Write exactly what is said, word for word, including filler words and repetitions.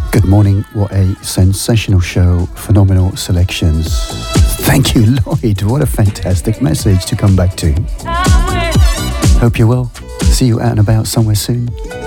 Good morning, what a sensational show, phenomenal selections. Thank you, Lloyd, what a fantastic message to come back to. Hope you're well, see you out and about somewhere soon.